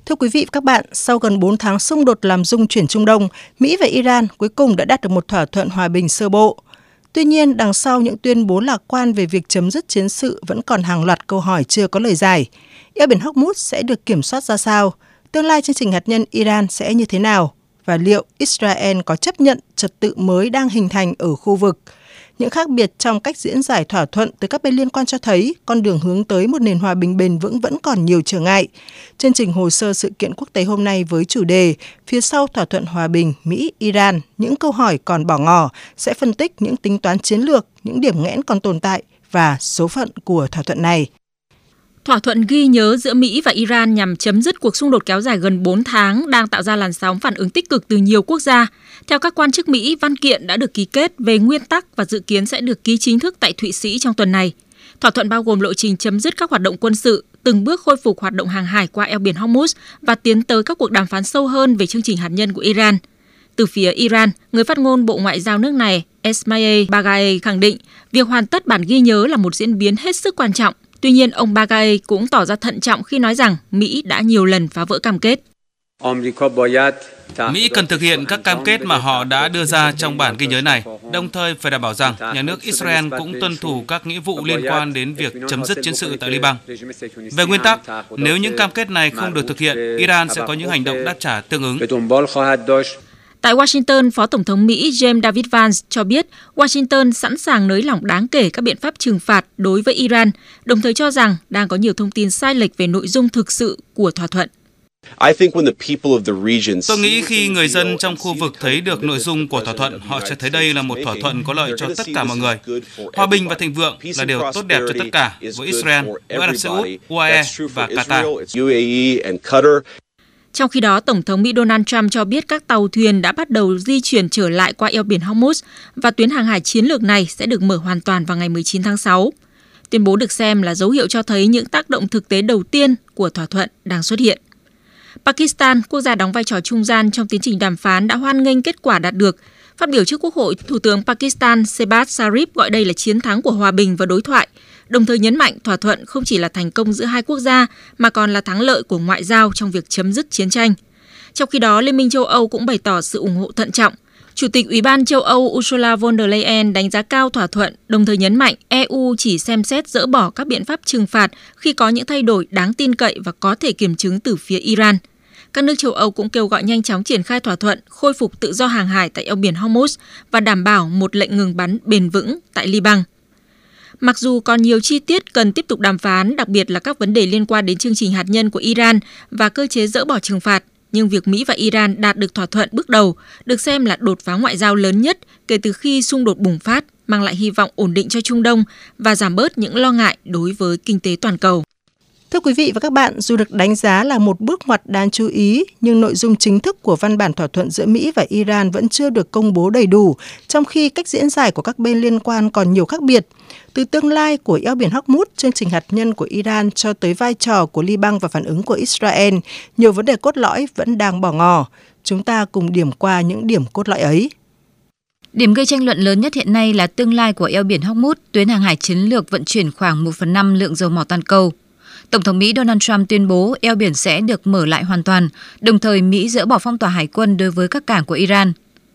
Thưa quý vị và các bạn, sau gần 4 tháng xung đột làm rung chuyển Trung Đông, Mỹ và Iran cuối cùng đã đạt được một thỏa thuận hòa bình sơ bộ. Tuy nhiên, đằng sau những tuyên bố lạc quan về việc chấm dứt chiến sự vẫn còn hàng loạt câu hỏi chưa có lời giải. Eo biển Hormuz sẽ được kiểm soát ra sao? Tương lai chương trình hạt nhân Iran sẽ như thế nào? Và liệu Israel có chấp nhận trật tự mới đang hình thành ở khu vực? Những khác biệt trong cách diễn giải thỏa thuận từ các bên liên quan cho thấy con đường hướng tới một nền hòa bình bền vững vẫn còn nhiều trở ngại. Chương trình hồ sơ sự kiện quốc tế hôm nay với chủ đề Phía sau thỏa thuận hòa bình Mỹ-Iran, những câu hỏi còn bỏ ngỏ sẽ phân tích những tính toán chiến lược, những điểm nghẽn còn tồn tại và số phận của thỏa thuận này. Thỏa thuận ghi nhớ giữa Mỹ và Iran nhằm chấm dứt cuộc xung đột kéo dài gần 4 tháng đang tạo ra làn sóng phản ứng tích cực từ nhiều quốc gia. Theo các quan chức Mỹ, văn kiện đã được ký kết về nguyên tắc và dự kiến sẽ được ký chính thức tại Thụy Sĩ trong tuần này. Thỏa thuận bao gồm lộ trình chấm dứt các hoạt động quân sự, từng bước khôi phục hoạt động hàng hải qua eo biển Hormuz và tiến tới các cuộc đàm phán sâu hơn về chương trình hạt nhân của Iran. Từ phía Iran, người phát ngôn Bộ Ngoại giao nước này Esmail Bagaei khẳng định việc hoàn tất bản ghi nhớ là một diễn biến hết sức quan trọng. Tuy nhiên, ông Bagaei cũng tỏ ra thận trọng khi nói rằng Mỹ đã nhiều lần phá vỡ cam kết. Mỹ cần thực hiện các cam kết mà họ đã đưa ra trong bản ghi nhớ này, đồng thời phải đảm bảo rằng nhà nước Israel cũng tuân thủ các nghĩa vụ liên quan đến việc chấm dứt chiến sự tại Liban. Về nguyên tắc, nếu những cam kết này không được thực hiện, Iran sẽ có những hành động đáp trả tương ứng. Tại Washington, Phó Tổng thống Mỹ James David Vance cho biết Washington sẵn sàng nới lỏng đáng kể các biện pháp trừng phạt đối với Iran, đồng thời cho rằng đang có nhiều thông tin sai lệch về nội dung thực sự của thỏa thuận. Tôi nghĩ khi người dân trong khu vực thấy được nội dung của thỏa thuận, họ sẽ thấy đây là một thỏa thuận có lợi cho tất cả mọi người. Hòa bình và thịnh vượng là điều tốt đẹp cho tất cả, với Israel, với Ả Rập Xê Út, UAE và Qatar. Trong khi đó, Tổng thống Mỹ Donald Trump cho biết các tàu thuyền đã bắt đầu di chuyển trở lại qua eo biển Hormuz và tuyến hàng hải chiến lược này sẽ được mở hoàn toàn vào ngày 19 tháng 6. Tuyên bố được xem là dấu hiệu cho thấy những tác động thực tế đầu tiên của thỏa thuận đang xuất hiện. Pakistan, quốc gia đóng vai trò trung gian trong tiến trình đàm phán, đã hoan nghênh kết quả đạt được. Phát biểu trước Quốc hội, Thủ tướng Pakistan Shehbaz Sharif gọi đây là chiến thắng của hòa bình và đối thoại, đồng thời nhấn mạnh thỏa thuận không chỉ là thành công giữa hai quốc gia mà còn là thắng lợi của ngoại giao trong việc chấm dứt chiến tranh. Trong khi đó, Liên minh châu Âu cũng bày tỏ sự ủng hộ thận trọng. Chủ tịch Ủy ban châu Âu Ursula von der Leyen đánh giá cao thỏa thuận, đồng thời nhấn mạnh EU chỉ xem xét dỡ bỏ các biện pháp trừng phạt khi có những thay đổi đáng tin cậy và có thể kiểm chứng từ phía Iran. Các nước châu Âu cũng kêu gọi nhanh chóng triển khai thỏa thuận, khôi phục tự do hàng hải tại eo biển Hormuz và đảm bảo một lệnh ngừng bắn bền vững tại Liban. Mặc dù còn nhiều chi tiết cần tiếp tục đàm phán, đặc biệt là các vấn đề liên quan đến chương trình hạt nhân của Iran và cơ chế dỡ bỏ trừng phạt, nhưng việc Mỹ và Iran đạt được thỏa thuận bước đầu được xem là đột phá ngoại giao lớn nhất kể từ khi xung đột bùng phát, mang lại hy vọng ổn định cho Trung Đông và giảm bớt những lo ngại đối với kinh tế toàn cầu. Thưa quý vị và các bạn, dù được đánh giá là một bước ngoặt đáng chú ý, nhưng nội dung chính thức của văn bản thỏa thuận giữa Mỹ và Iran vẫn chưa được công bố đầy đủ, trong khi cách diễn giải của các bên liên quan còn nhiều khác biệt. Từ tương lai của eo biển Hormuz, chương trình hạt nhân của Iran cho tới vai trò của Liban và phản ứng của Israel, nhiều vấn đề cốt lõi vẫn đang bỏ ngỏ. Chúng ta cùng điểm qua những điểm cốt lõi ấy. Điểm gây tranh luận lớn nhất hiện nay là tương lai của eo biển Hormuz, tuyến hàng hải chiến lược vận chuyển khoảng 1/5 lượng dầu mỏ toàn cầu. Tổng thống Mỹ Donald Trump tuyên bố eo biển sẽ được mở lại hoàn toàn, đồng thời Mỹ dỡ bỏ phong tỏa hải quân đối với các cảng của Iran.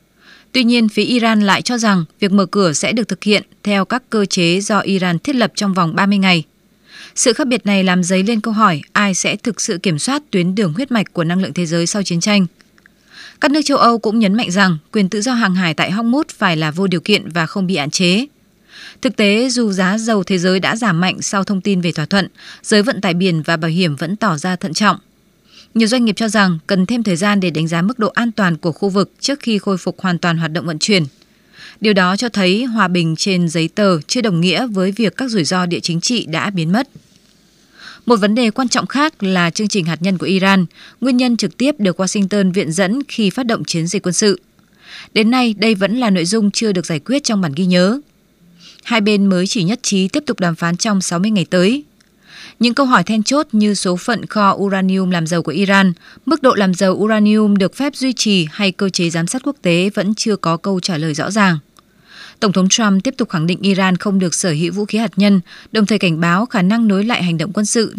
Tuy nhiên, phía Iran lại cho rằng việc mở cửa sẽ được thực hiện theo các cơ chế do Iran thiết lập trong vòng 30 ngày. Sự khác biệt này làm dấy lên câu hỏi ai sẽ thực sự kiểm soát tuyến đường huyết mạch của năng lượng thế giới sau chiến tranh. Các nước châu Âu cũng nhấn mạnh rằng quyền tự do hàng hải tại Hormuz phải là vô điều kiện và không bị hạn chế. Thực tế, dù giá dầu thế giới đã giảm mạnh sau thông tin về thỏa thuận, giới vận tải biển và bảo hiểm vẫn tỏ ra thận trọng. Nhiều doanh nghiệp cho rằng cần thêm thời gian để đánh giá mức độ an toàn của khu vực trước khi khôi phục hoàn toàn hoạt động vận chuyển. Điều đó cho thấy hòa bình trên giấy tờ chưa đồng nghĩa với việc các rủi ro địa chính trị đã biến mất. Một vấn đề quan trọng khác là chương trình hạt nhân của Iran, nguyên nhân trực tiếp được Washington viện dẫn khi phát động chiến dịch quân sự. Đến nay, đây vẫn là nội dung chưa được giải quyết trong bản ghi nhớ. Hai bên mới chỉ nhất trí tiếp tục đàm phán trong 60 ngày tới. Những câu hỏi then chốt như số phận kho uranium làm giàu của Iran, mức độ làm giàu uranium được phép duy trì hay cơ chế giám sát quốc tế vẫn chưa có câu trả lời rõ ràng. Tổng thống Trump tiếp tục khẳng định Iran không được sở hữu vũ khí hạt nhân, đồng thời cảnh báo khả năng nối lại hành động quân sự